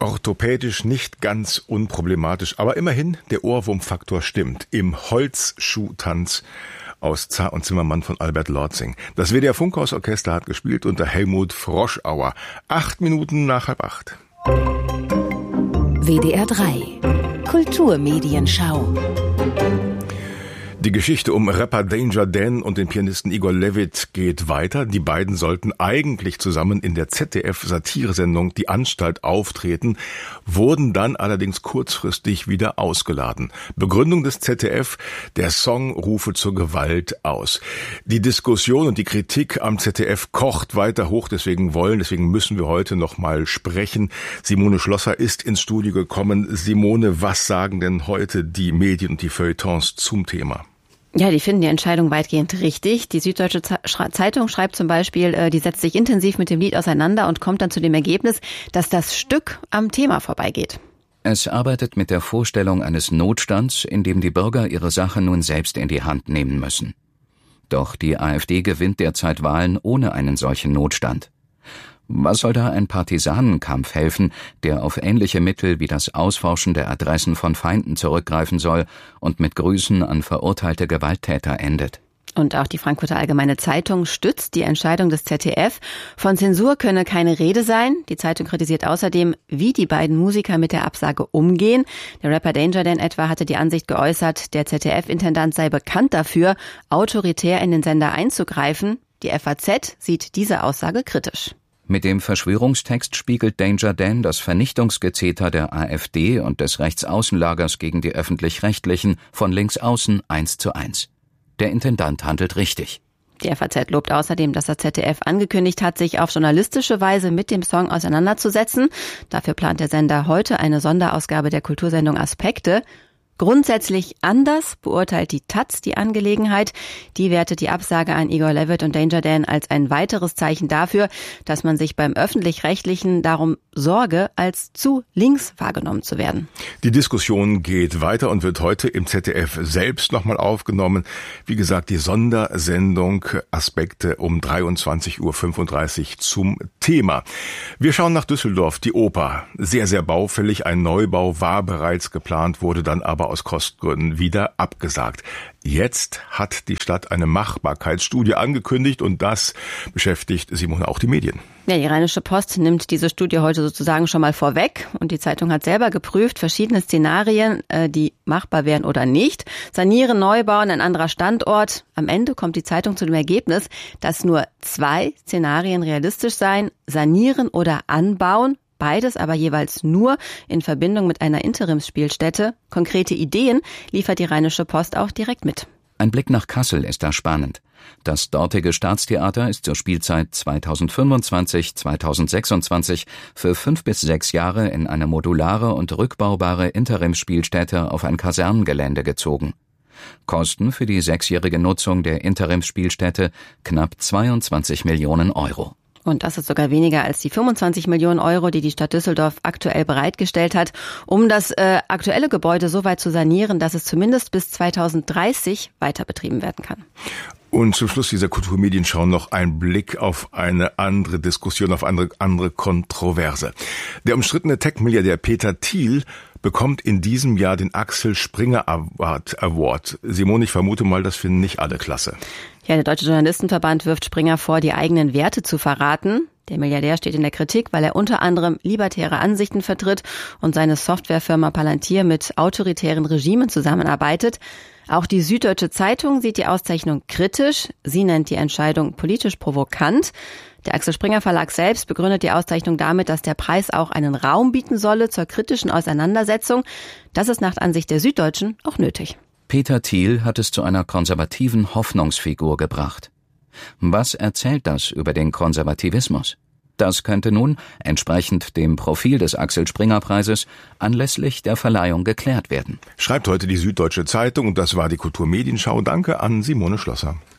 Orthopädisch nicht ganz unproblematisch, aber immerhin der Ohrwurmfaktor stimmt. Im Holzschuhtanz aus Zar und Zimmermann von Albert Lortzing. Das WDR Funkhausorchester hat gespielt unter Helmut Froschauer. 8 Minuten nach 7:30. WDR 3 Kulturmedienschau. Die Geschichte um Rapper Danger Dan und den Pianisten Igor Levit geht weiter. Die beiden sollten eigentlich zusammen in der ZDF-Satiresendung Die Anstalt auftreten, wurden dann allerdings kurzfristig wieder ausgeladen. Begründung des ZDF: der Song rufe zur Gewalt aus. Die Diskussion und die Kritik am ZDF kocht weiter hoch, deswegen müssen wir heute noch mal sprechen. Simone Schlosser ist ins Studio gekommen. Simone, was sagen denn heute die Medien und die Feuilletons zum Thema? Ja, die finden die Entscheidung weitgehend richtig. Die Süddeutsche Zeitung schreibt zum Beispiel, die setzt sich intensiv mit dem Lied auseinander und kommt dann zu dem Ergebnis, dass das Stück am Thema vorbeigeht. Es arbeitet mit der Vorstellung eines Notstands, in dem die Bürger ihre Sache nun selbst in die Hand nehmen müssen. Doch die AfD gewinnt derzeit Wahlen ohne einen solchen Notstand. Was soll da ein Partisanenkampf helfen, der auf ähnliche Mittel wie das Ausforschen der Adressen von Feinden zurückgreifen soll und mit Grüßen an verurteilte Gewalttäter endet? Und auch die Frankfurter Allgemeine Zeitung stützt die Entscheidung des ZDF. Von Zensur könne keine Rede sein. Die Zeitung kritisiert außerdem, wie die beiden Musiker mit der Absage umgehen. Der Rapper Danger Dan etwa hatte die Ansicht geäußert, der ZDF-Intendant sei bekannt dafür, autoritär in den Sender einzugreifen. Die FAZ sieht diese Aussage kritisch. Mit dem Verschwörungstext spiegelt Danger Dan das Vernichtungsgezeter der AfD und des Rechtsaußenlagers gegen die Öffentlich-Rechtlichen von links außen 1:1. Der Intendant handelt richtig. Die FAZ lobt außerdem, dass das ZDF angekündigt hat, sich auf journalistische Weise mit dem Song auseinanderzusetzen. Dafür plant der Sender heute eine Sonderausgabe der Kultursendung Aspekte. Grundsätzlich anders beurteilt die taz die Angelegenheit. Die wertet die Absage an Igor Levit und Danger Dan als ein weiteres Zeichen dafür, dass man sich beim Öffentlich-Rechtlichen darum sorge, als zu links wahrgenommen zu werden. Die Diskussion geht weiter und wird heute im ZDF selbst nochmal aufgenommen. Wie gesagt, die Sondersendung Aspekte um 23:35 Uhr zum Thema. Wir schauen nach Düsseldorf, die Oper. Sehr, sehr baufällig. Ein Neubau war bereits geplant, wurde dann aber aus Kostengründen wieder abgesagt. Jetzt hat die Stadt eine Machbarkeitsstudie angekündigt und das beschäftigt Simone auch die Medien. Ja, die Rheinische Post nimmt diese Studie heute sozusagen schon mal vorweg und die Zeitung hat selber geprüft, verschiedene Szenarien, die machbar wären oder nicht. Sanieren, neu bauen, ein anderer Standort. Am Ende kommt die Zeitung zu dem Ergebnis, dass nur 2 Szenarien realistisch seien: sanieren oder anbauen. Beides aber jeweils nur in Verbindung mit einer Interimsspielstätte. Konkrete Ideen liefert die Rheinische Post auch direkt mit. Ein Blick nach Kassel ist da spannend. Das dortige Staatstheater ist zur Spielzeit 2025/2026 für 5 bis 6 Jahre in eine modulare und rückbaubare Interimsspielstätte auf ein Kasernengelände gezogen. Kosten für die 6-jährige Nutzung der Interimsspielstätte knapp 22 Millionen Euro. Und das ist sogar weniger als die 25 Millionen Euro, die die Stadt Düsseldorf aktuell bereitgestellt hat, um das aktuelle Gebäude so weit zu sanieren, dass es zumindest bis 2030 weiter betrieben werden kann. Und zum Schluss dieser Kulturmedienschau noch ein Blick auf eine andere Diskussion, auf eine andere Kontroverse. Der umstrittene Tech-Milliardär Peter Thiel bekommt in diesem Jahr den Axel Springer Award. Simone, ich vermute mal, das finden nicht alle klasse. Ja, der Deutsche Journalistenverband wirft Springer vor, die eigenen Werte zu verraten. Der Milliardär steht in der Kritik, weil er unter anderem libertäre Ansichten vertritt und seine Softwarefirma Palantir mit autoritären Regimen zusammenarbeitet. Auch die Süddeutsche Zeitung sieht die Auszeichnung kritisch. Sie nennt die Entscheidung politisch provokant. Der Axel Springer Verlag selbst begründet die Auszeichnung damit, dass der Preis auch einen Raum bieten solle zur kritischen Auseinandersetzung. Das ist nach Ansicht der Süddeutschen auch nötig. Peter Thiel hat es zu einer konservativen Hoffnungsfigur gebracht. Was erzählt das über den Konservativismus? Das könnte nun, entsprechend dem Profil des Axel Springer Preises, anlässlich der Verleihung geklärt werden. Schreibt heute die Süddeutsche Zeitung und das war die Kulturmedienschau. Danke an Simone Schlosser.